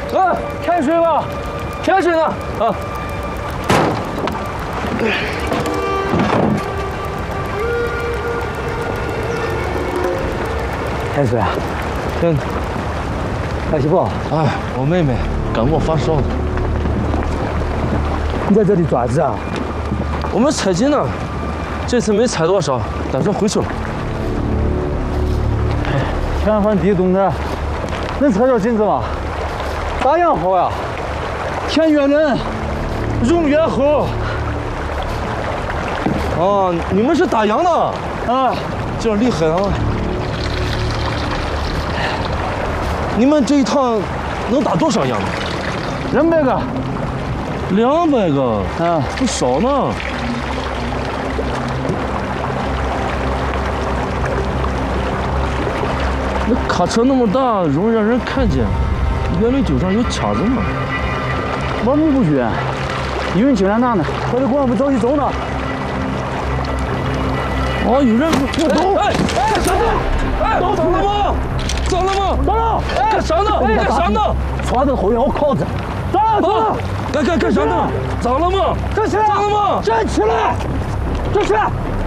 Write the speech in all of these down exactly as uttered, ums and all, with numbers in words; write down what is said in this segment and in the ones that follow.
啊，开水吧，开水呢啊！开水啊？嗯。小媳妇， 哎，我妹妹感冒发烧了。 你在这里爪子啊？ 我们采金呢，这次没采多少，打算回去了。 天寒地冻的，能采着金子吗？大洋好呀，天越冷，绒越厚。 哦，你们是打羊的啊？ 这厉害啊！你们这一趟能打多少羊？ 两百个。 两百个？ 啊， 不少呢。那卡车那么大，容易让人看见。原来酒上有卡子吗？ 我们不去，因为金兰达呢，我的公安部着急走呢。 哦，有人我走！ 哎哎，啥呢？哎，走了吗？走了吗？ 走了！ 干啥呢？干啥呢？ 抓着后腰铐子。走了走了！ 干干干啥呢？咋了吗？ 站起来！ 咋了吗？ 站起来！站起来！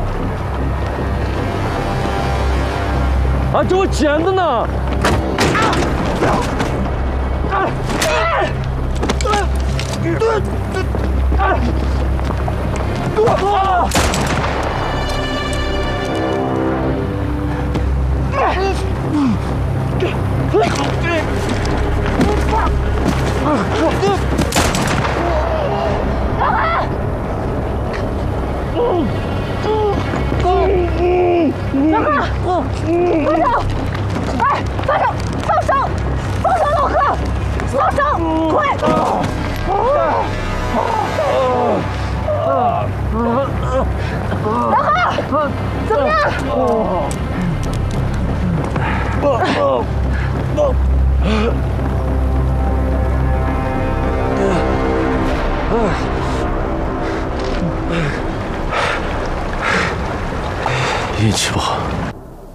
啊，这我捡的呢！啊！啊！啊！啊！ 老贺，放手！哎，放手！放手！放手，老贺！放手！快！老贺，怎么样？ 运气不好。